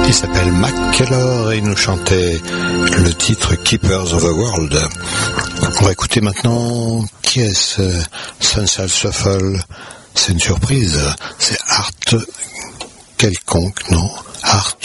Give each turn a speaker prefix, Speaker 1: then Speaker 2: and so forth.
Speaker 1: Il s'appelle Mac Keller et il nous chantait le titre Keepers of the World. On va écouter maintenant qui est-ce? Sunset Shuffle. C'est une surprise. C'est Art quelconque, non? Art